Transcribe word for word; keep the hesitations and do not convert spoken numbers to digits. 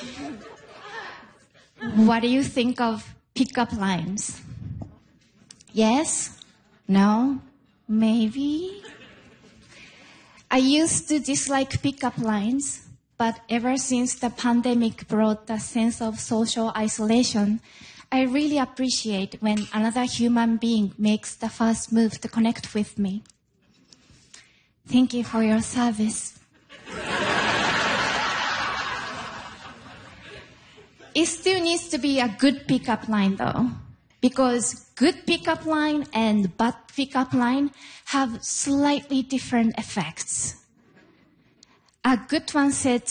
What do you think of pickup lines? Yes? No? Maybe? I used to dislike pickup lines, but ever since the pandemic brought a sense of social isolation, I really appreciate when another human being makes the first move to connect with me. Thank you for your service. It still needs to be a good pickup line though, because good pickup line and bad pickup line have slightly different effects. A good one said